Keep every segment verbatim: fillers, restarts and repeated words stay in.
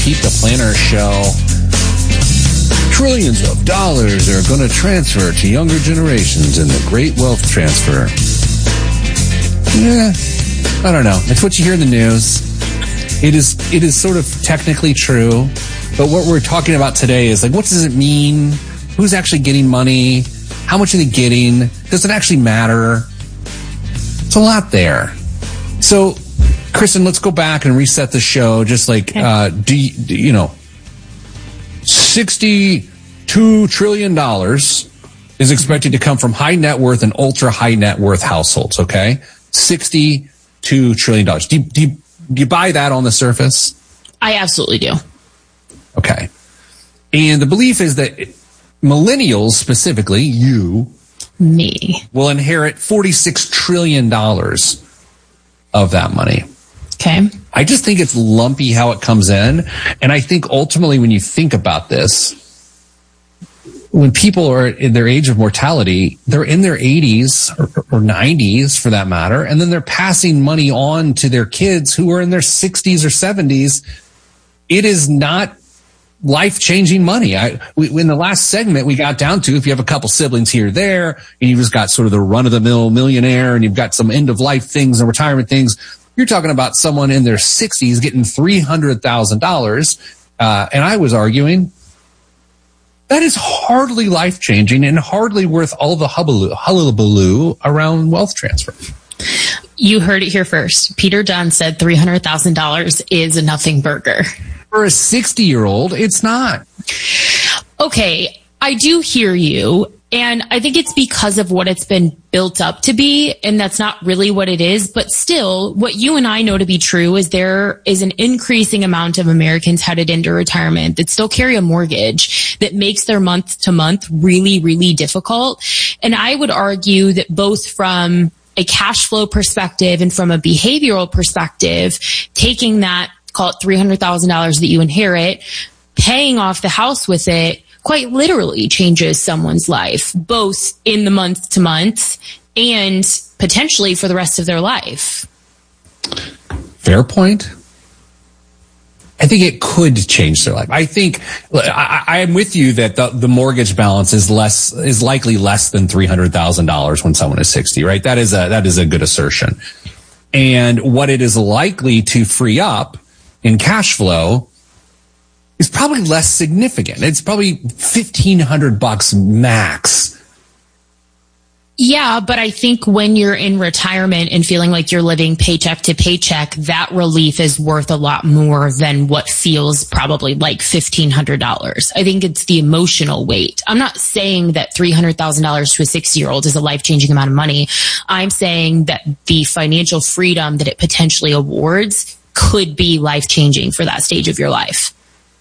Pete the Planner Show. Trillions of dollars are going to transfer to younger generations in the Great Wealth Transfer. Yeah, I don't know. It's what you hear in the news. It is, it is sort of technically true. But what we're talking about today is like, what does it mean? Who's actually getting money? How much are they getting? Does it actually matter? It's a lot there. So, Kristen, let's go back and reset the show. Just like, okay. uh, do, you, do you know, sixty-two trillion dollars is expected to come from high net worth and ultra high net worth households. Okay. sixty-two trillion dollars. Do you, do you, do you buy that on the surface? I absolutely do. Okay. And the belief is that millennials, specifically you, me, will inherit forty-six trillion dollars of that money. Okay. I just think it's lumpy how it comes in. And I think ultimately when you think about this, when people are in their age of mortality, they're in their eighties or, or nineties for that matter. And then they're passing money on to their kids who are in their sixties or seventies. It is not life-changing money. I, we, in the last segment, we got down to if you have a couple siblings here or there, and you've just got sort of the run-of-the-mill millionaire, and you've got some end-of-life things and retirement things, you're talking about someone in their sixties getting three hundred thousand dollars. Uh, and I was arguing that is hardly life-changing and hardly worth all the hullabaloo around wealth transfer. You heard it here first. Peter Dunn said three hundred thousand dollars is a nothing burger. For a sixty-year-old, it's not. Okay, I do hear you. And I think it's because of what it's been built up to be. And that's not really what it is. But still, what you and I know to be true is there is an increasing amount of Americans headed into retirement that still carry a mortgage that makes their month to month really, really difficult. And I would argue that both from a cash flow perspective and from a behavioral perspective, taking that, call it three hundred thousand dollars that you inherit, paying off the house with it, quite literally changes someone's life, both in the month to month and potentially for the rest of their life. Fair point. I think it could change their life. I think I, I am with you that the, the mortgage balance is less, is likely less than three hundred thousand dollars when someone is sixty, right? That is a, that is a good assertion. And what it is likely to free up in cash flow is probably less significant. It's probably fifteen hundred bucks max. Yeah, but I think when you're in retirement and feeling like you're living paycheck to paycheck, that relief is worth a lot more than what feels probably like fifteen hundred dollars. I think it's the emotional weight. I'm not saying that three hundred thousand dollars to a sixty-year-old is a life-changing amount of money. I'm saying that the financial freedom that it potentially awards could be life-changing for that stage of your life.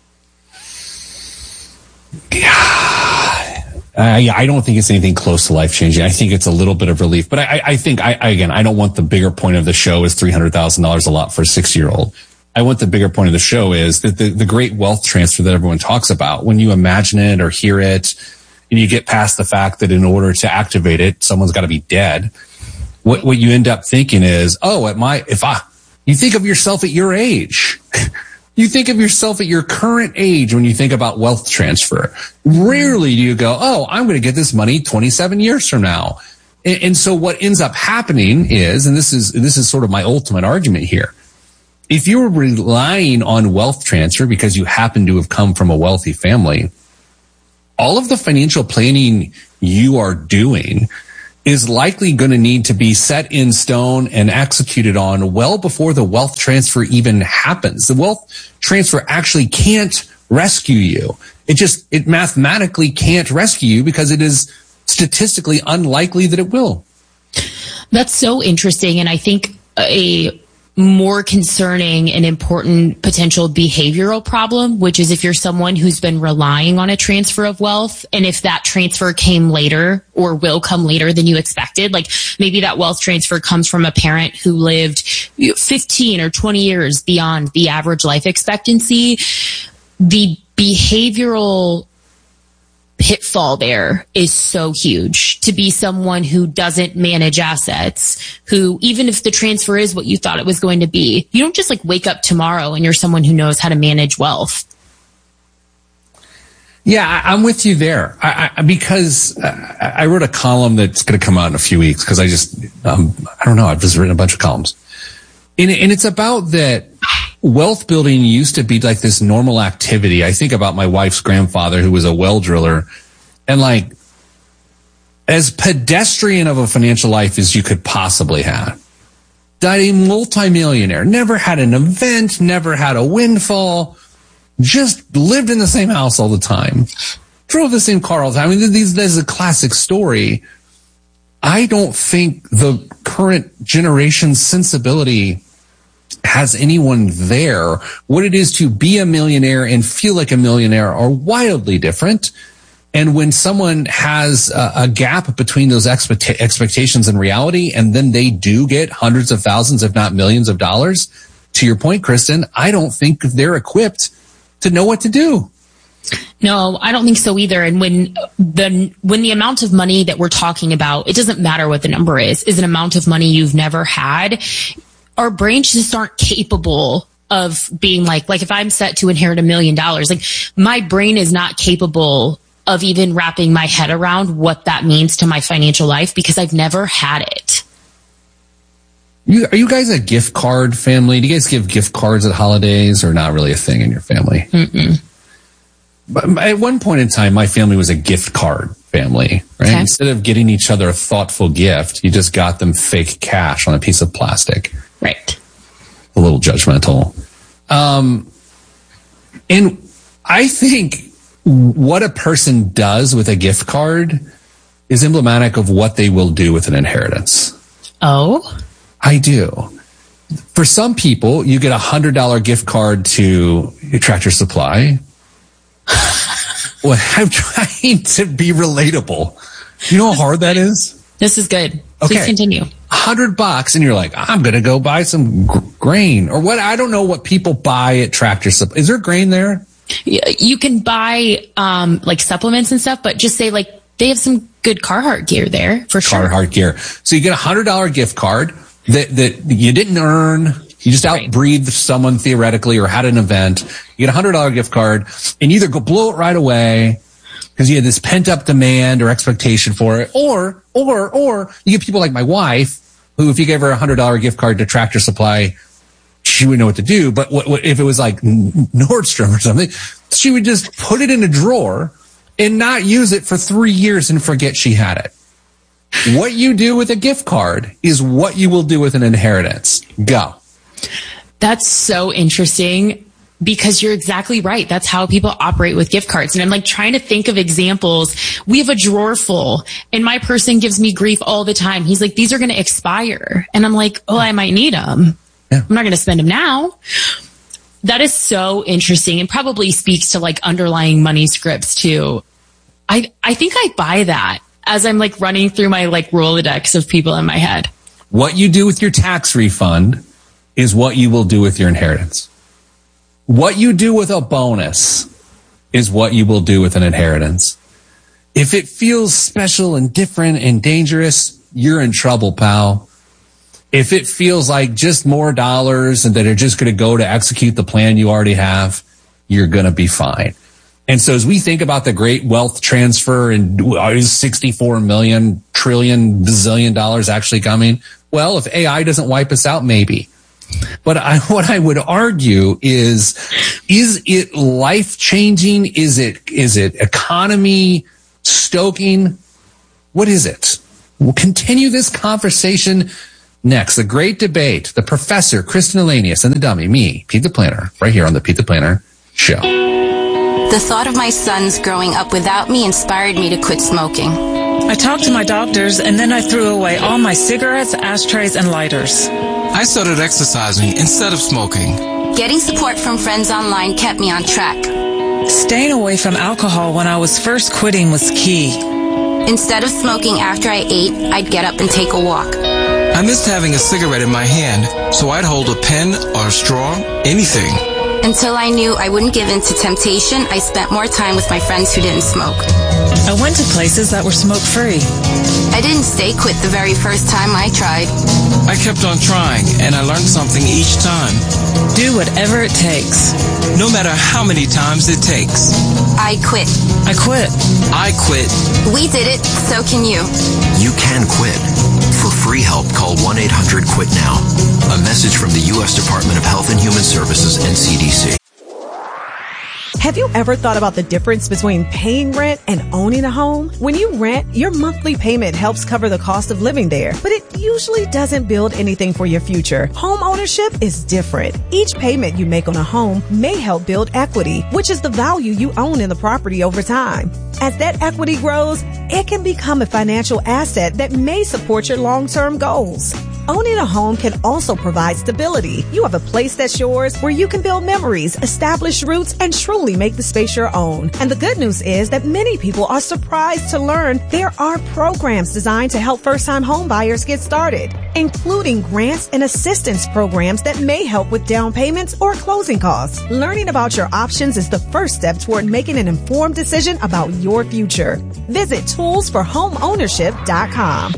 Yeah. I, I don't think it's anything close to life-changing. I think it's a little bit of relief. But I, I think, I, again, I don't want the bigger point of the show is three hundred thousand dollars a lot for a six-year-old. I want the bigger point of the show is that the, the great wealth transfer that everyone talks about, when you imagine it or hear it, and you get past the fact that in order to activate it, someone's got to be dead, what, what you end up thinking is, oh, at my, if I, you think of yourself at your age. You think of yourself at your current age when you think about wealth transfer. Rarely do you go, oh, I'm going to get this money twenty-seven years from now. And, and so what ends up happening is, and this is, this is sort of my ultimate argument here. If you're relying on wealth transfer because you happen to have come from a wealthy family, all of the financial planning you are doing is likely going to need to be set in stone and executed on well before the wealth transfer even happens. The wealth transfer actually can't rescue you. It just, it mathematically can't rescue you because it is statistically unlikely that it will. That's so interesting. And I think a more concerning and important potential behavioral problem, which is if you're someone who's been relying on a transfer of wealth, and if that transfer came later or will come later than you expected, like maybe that wealth transfer comes from a parent who lived fifteen or twenty years beyond the average life expectancy, the behavioral pitfall there is so huge, to be someone who doesn't manage assets, who, even if the transfer is what you thought it was going to be, you don't just like wake up tomorrow and you're someone who knows how to manage wealth. Yeah, I, I'm with you there. I, I, because I, I wrote a column that's going to come out in a few weeks because I just, um, I don't know, I've just written a bunch of columns. And, and it's about that wealth building used to be like this normal activity. I think about my wife's grandfather who was a well driller, and like as pedestrian of a financial life as you could possibly have. Died a multimillionaire, never had an event, never had a windfall, just lived in the same house all the time, drove the same car all the time. I mean, these, this is a classic story. I don't think the current generation's sensibility has anyone there. What it is to be a millionaire and feel like a millionaire are wildly different. And when someone has a, a gap between those expect- expectations and reality, and then they do get hundreds of thousands, if not millions of dollars, to your point, Kristen, I don't think they're equipped to know what to do. No, I don't think so either. And when the when the amount of money that we're talking about, it doesn't matter what the number is, is an amount of money you've never had. Our brains just aren't capable of being like, like if I'm set to inherit a million dollars, like my brain is not capable of even wrapping my head around what that means to my financial life because I've never had it. You, are you guys a gift card family? Do you guys give gift cards at holidays, or not really a thing in your family? Mm-mm. But at one point in time, my family was a gift card family, right? Okay. Instead of getting each other a thoughtful gift, you just got them fake cash on a piece of plastic. Right. A little judgmental. Um, and I think what a person does with a gift card is emblematic of what they will do with an inheritance. Oh? I do. For some people, you get a one hundred dollars gift card to Tractor Supply. Well, I'm trying to be relatable. You know how hard that is? This is good. Please okay. Continue. A hundred bucks, and you're like, I'm going to go buy some gr- grain or what? I don't know what people buy at Tractor Supply. Is there grain there? You can buy um, like supplements and stuff, but just say like they have some good Carhartt gear there for sure. Carhartt gear. So you get a hundred dollar gift card that that you didn't earn. You just outbreathed right. someone theoretically or had an event. You get a hundred dollar gift card and you either go blow it right away because you had this pent up demand or expectation for it, or or or you get people like my wife who, if you gave her a hundred dollar gift card to Tractor Supply, she would know what to do. But what, what, if it was like Nordstrom or something, she would just put it in a drawer and not use it for three years and forget she had it. What you do with a gift card is what you will do with an inheritance. Go. That's so interesting because you're exactly right. That's how people operate with gift cards. And I'm like trying to think of examples. We have a drawer full and my person gives me grief all the time. He's like, these are going to expire. And I'm like, oh, I might need them. Yeah. I'm not going to spend them now. That is so interesting and probably speaks to like underlying money scripts too. I, I think I buy that as I'm like running through my like Rolodex of people in my head. What you do with your tax refund is what you will do with your inheritance. What you do with a bonus is what you will do with an inheritance. If it feels special and different and dangerous, you're in trouble, pal. If it feels like just more dollars and that are just going to go to execute the plan you already have, you're going to be fine. And so as we think about the great wealth transfer and is sixty-four million trillion bazillion dollars actually coming? Well, if A I doesn't wipe us out, maybe. But I, what I would argue is, is it life changing? Is it, is it economy stoking? What is it? We'll continue this conversation next. The great debate, the professor, Kristen Elanius, and the dummy, me, Pete the Planner, right here on the Pete the Planner Show. The thought of my sons growing up without me inspired me to quit smoking. I talked to my doctors, and then I threw away all my cigarettes, ashtrays, and lighters. I started exercising instead of smoking. Getting support from friends online kept me on track. Staying away from alcohol when I was first quitting was key. Instead of smoking after I ate, I'd get up and take a walk. I missed having a cigarette in my hand, so I'd hold a pen or a straw, anything. Until I knew I wouldn't give in to temptation, I spent more time with my friends who didn't smoke. I went to places that were smoke-free. I didn't stay quit the very first time I tried. I kept on trying, and I learned something each time. Do whatever it takes. No matter how many times it takes. I quit. I quit. I quit. We did it, so can you. You can quit. For free help, call one eight hundred quit now. A message from the U S Department of Health and Human Services and C D C. Have you ever thought about the difference between paying rent and owning a home? When you rent, your monthly payment helps cover the cost of living there, but it usually doesn't build anything for your future. Home ownership is different. Each payment you make on a home may help build equity, which is the value you own in the property over time. As that equity grows, it can become a financial asset that may support your long-term goals. Owning a home can also provide stability. You have a place that's yours where you can build memories, establish roots, and truly make the space your own. And the good news is that many people are surprised to learn there are programs designed to help first-time home buyers get started, including grants and assistance programs that may help with down payments or closing costs. Learning about your options is the first step toward making an informed decision about your future. Visit tools for home ownership dot com.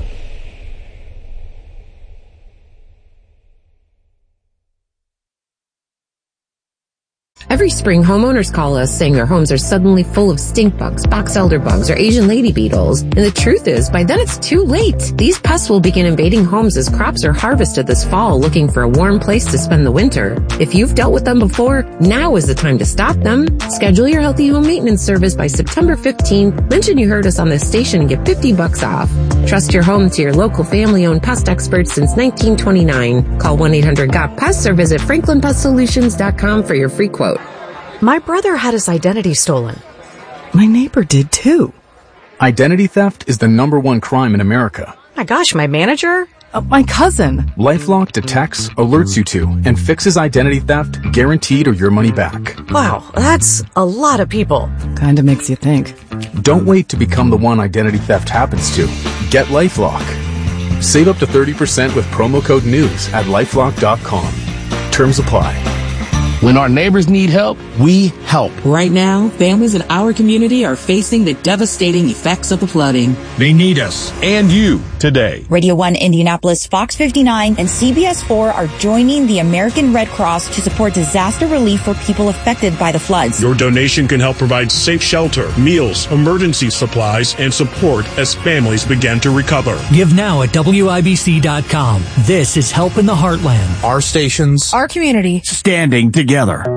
Every spring, homeowners call us saying their homes are suddenly full of stink bugs, box elder bugs, or Asian lady beetles. And the truth is, by then it's too late. These pests will begin invading homes as crops are harvested this fall, looking for a warm place to spend the winter. If you've dealt with them before, now is the time to stop them. Schedule your Healthy Home Maintenance service by September fifteenth. Mention you heard us on this station and get fifty bucks off. Trust your home to your local family-owned pest experts since nineteen twenty-nine. Call one eight hundred G O T pests or visit franklin pest solutions dot com for your free quote. My brother had his identity stolen. My neighbor did too. Identity theft is the number one crime in America. My gosh, my manager? Uh, my cousin. LifeLock detects, alerts you to, and fixes identity theft, guaranteed or your money back. Wow, that's a lot of people. Kinda makes you think. Don't wait to become the one identity theft happens to. Get LifeLock. Save up to thirty percent with promo code NEWS at lifelock dot com. Terms apply. When our neighbors need help, we help. Right now, families in our community are facing the devastating effects of the flooding. They need us and you today. Radio one Indianapolis, Fox fifty-nine, and C B S four are joining the American Red Cross to support disaster relief for people affected by the floods. Your donation can help provide safe shelter, meals, emergency supplies, and support as families begin to recover. Give now at W I B C dot com. This is Help in the Heartland. Our stations. Our community. Standing together.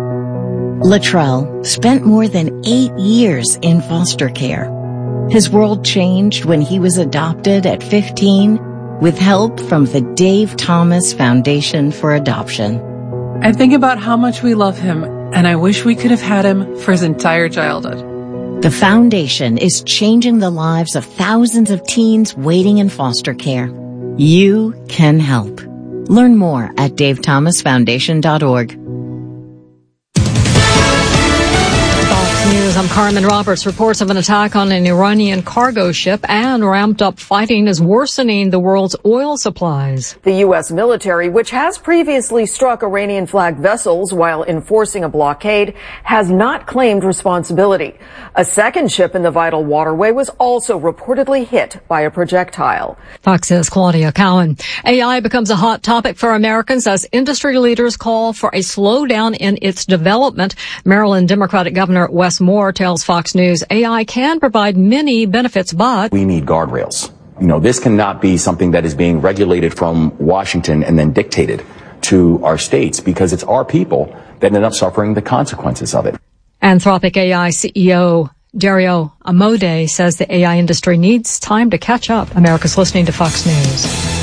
Latrell spent more than eight years in foster care. His world changed when he was adopted at fifteen with help from the Dave Thomas Foundation for Adoption. I think about how much we love him, and I wish we could have had him for his entire childhood. The foundation is changing the lives of thousands of teens waiting in foster care. You can help. Learn more at dave thomas foundation dot org. News. I'm Carmen Roberts. Reports of an attack on an Iranian cargo ship and ramped up fighting is worsening the world's oil supplies. The U S military, which has previously struck Iranian-flagged vessels while enforcing a blockade, has not claimed responsibility. A second ship in the vital waterway was also reportedly hit by a projectile. Fox's Claudia Cowan. A I becomes a hot topic for Americans as industry leaders call for a slowdown in its development. Maryland Democratic Governor Wes Moore tells Fox News A I can provide many benefits, but we need guardrails. You know, this cannot be something that is being regulated from Washington and then dictated to our states, because it's our people that end up suffering the consequences of it. Anthropic A I C E O Dario Amodei says the A I industry needs time to catch up. America's listening to Fox News.